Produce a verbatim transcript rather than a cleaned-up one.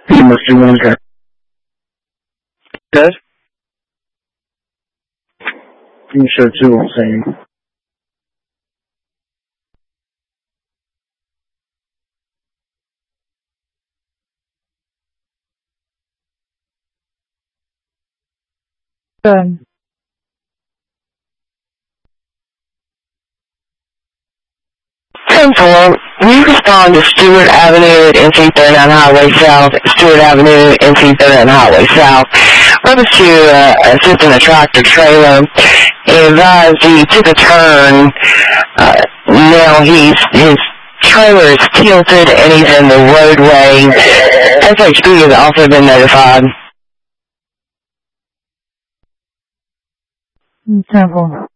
Number two one zero. Good. You show two on same. Good. ten four, we respond to Stewart Avenue at N C thirty-nine Highway South, Stewart Avenue, N C thirty-nine Highway South. Reference to uh, assisting a tractor trailer. He advised he took a turn. Uh, now he's, his trailer is tilted and he's in the roadway. S H B has also been notified. ten four.